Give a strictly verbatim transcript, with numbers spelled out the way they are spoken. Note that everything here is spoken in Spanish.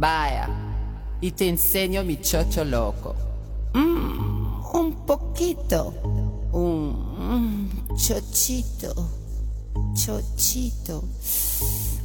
Vaya, y te enseño mi chocho loco. Mm, un poquito. Un mm, chochito. Chochito.